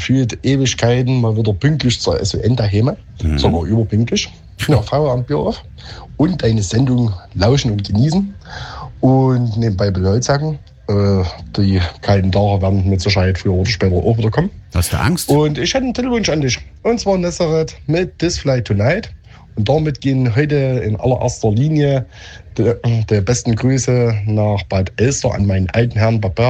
gefühlt Ewigkeiten mal wieder pünktlich zur SON daheim, sogar überpünktlich. Ja, Feierabendbier auf und eine Sendung lauschen und genießen und nebenbei Bescheid sagen. Die kalten Tage werden mit Sicherheit früher oder später auch wieder kommen. Hast du Angst? Und ich hätte einen Titelwunsch an dich. Und zwar Nazareth mit This Fly Tonight. Und damit gehen heute in allererster Linie die besten Grüße nach Bad Elster an meinen alten Herrn Papa.